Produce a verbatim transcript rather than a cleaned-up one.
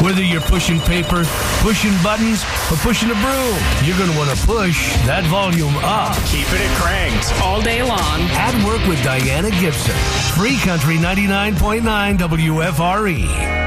Whether you're pushing paper, pushing buttons, or pushing a broom, you're going to want to push that volume up. Keeping it cranked all day long. At Work with Diana Gibson. Free Country ninety-nine point nine W F R E.